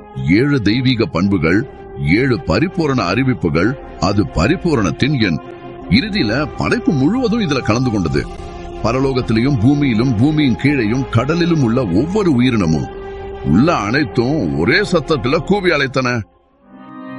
7 தெய்வீக பண்புகள், 7 பரிபூரண அறிவிப்புகள், அது பரிபூரணத்தின் எண். இறுதியில படைப்பு முழுவதும் இதுல கலந்து கொண்டது. பரலோகத்திலும் பூமியிலும் பூமியின் கீழையும் கடலிலும் உள்ள ஒவ்வொரு உயிரினமும் உள்ள அனைத்தும் ஒரே சத்தத்துல கூவி அழைத்தன.